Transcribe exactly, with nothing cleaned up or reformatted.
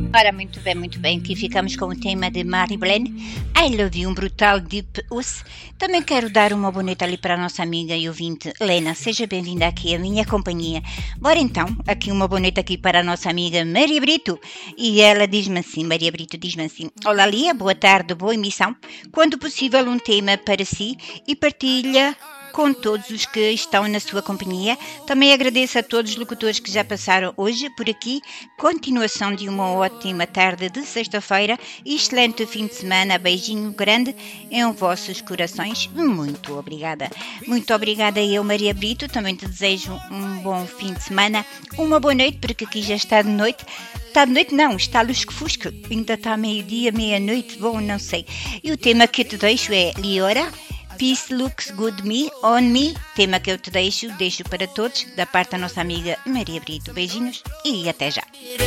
Ora, muito bem, muito bem. Aqui ficamos com o tema de Marie-Blaine. I love you, um brutal deep us. Também quero dar uma bonita ali para a nossa amiga e ouvinte Lena. Seja bem-vinda aqui à minha companhia. Bora então, aqui uma bonita aqui para a nossa amiga Maria Brito. E ela diz-me assim, Maria Brito diz-me assim: Olá Lia, boa tarde, boa emissão. Quando possível um tema para si e partilha com todos os que estão na sua companhia. Também agradeço a todos os locutores que já passaram hoje por aqui. Continuação de uma ótima tarde de sexta-feira e excelente fim de semana. Beijinho grande em vossos corações. Muito obrigada. Muito obrigada eu, Maria Brito. Também te desejo um bom fim de semana. Uma boa noite, porque aqui já está de noite. Está de noite? Não, está lusco-fusco. Ainda está meio-dia, meia-noite. Bom, não sei. E o tema que eu te deixo é Liora. Peace looks good me, on me. Tema que eu te deixo, deixo para todos, da parte da nossa amiga Maria Brito. Beijinhos e até já.